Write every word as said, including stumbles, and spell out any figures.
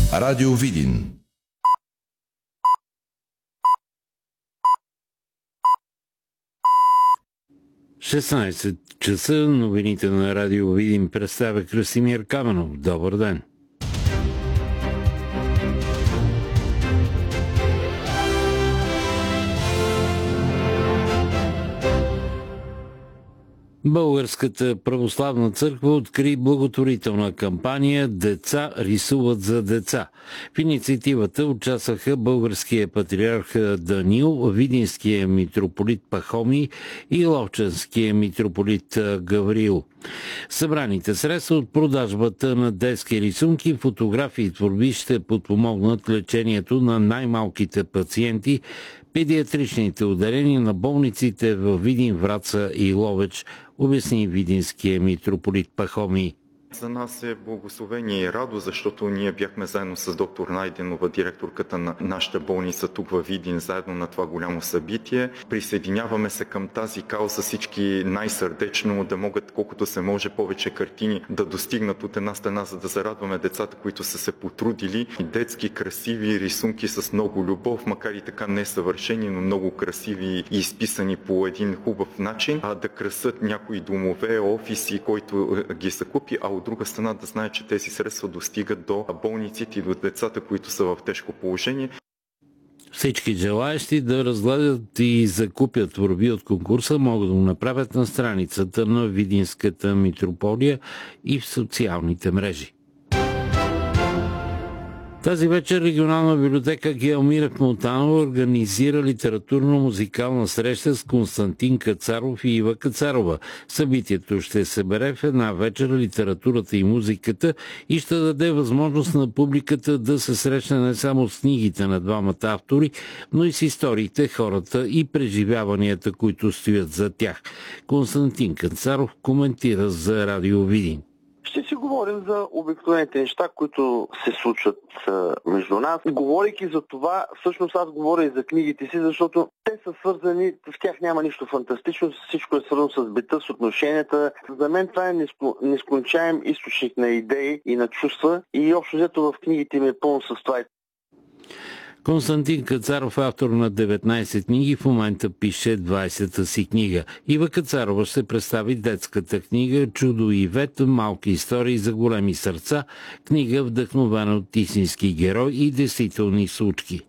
Радио Видин. шестнайсет часа, новините на Радио Видин представя Красимир Каменов. Добър ден! Българската православна църква откри благотворителна кампания "Деца рисуват за деца". В инициативата участваха българския патриарх Даниил, видинския митрополит Пахомий и ловчанския митрополит Гавриил. Събраните средства от продажбата на детски рисунки, фотографии и творби ще подпомогнат лечението на най-малките пациенти, педиатричните отделения на болниците в Видин, Враца и Ловеч, обясни видинския митрополит Пахомий. За нас е благословение и радост, защото ние бяхме заедно с доктор Найденова, директорката на нашата болница тук във Видин, заедно на това голямо събитие. Присъединяваме се към тази кауза всички най-сърдечно да могат колкото се може повече картини да достигнат от една страна, за да зарадваме децата, които са се потрудили. Детски, красиви рисунки с много любов, макар и така несъвършени, но много красиви и изписани по един хубав начин, а да красят някои домове, офиси, който ги закупи, а от друга страна да знае, че тези средства достигат до болниците и до децата, които са в тежко положение. Всички желаещи да разгледат и закупят творби от конкурса могат да го направят на страницата на Видинската митрополия и в социалните мрежи. Тази вечер регионална библиотека Геомира Монтанова организира литературно-музикална среща с Константин Кацаров и Ива Кацарова. Събитието ще събере в една вечер литературата и музиката и ще даде възможност на публиката да се срещне не само с книгите на двамата автори, но и с историите, хората и преживяванията, които стоят за тях. Константин Кацаров коментира за Радио Видин. Ще си говорим за обикновените неща, които се случват а, между нас. Говорейки за това, всъщност аз говоря и за книгите си, защото те са свързани, в тях няма нищо фантастично, всичко е свързано с бита, с отношенията. За мен това е нескончаем източник на идеи и на чувства и общо взето в книгите ми е пълно с това. Константин Кацаров, автор на деветнайсет книги, в момента пише двайсета си книга. Ива Кацарова ще представи детската книга "Чудо Ивет. Малки истории за големи сърца", книга вдъхновена от истински герой и действителни случки.